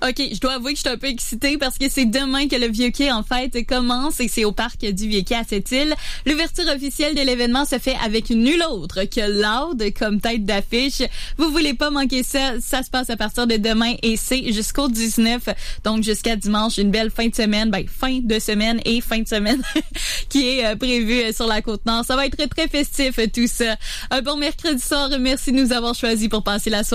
OK, je dois avouer que je suis un peu excitée parce que c'est demain que le Vieux-Quai, en fait, commence et c'est au parc du Vieux-Quai à Sept-Îles. L'ouverture officielle de l'événement se fait avec nul autre que Loud comme tête d'affiche. Vous voulez pas manquer ça. Ça se passe à partir de demain et c'est jusqu'au 19. Donc, jusqu'à dimanche, une belle fin de semaine. Fin de semaine et fin de semaine qui est prévue sur la Côte-Nord. Ça va être très, très festif, tout ça. Un bon mercredi soir. Merci de nous avoir choisis pour passer la soirée.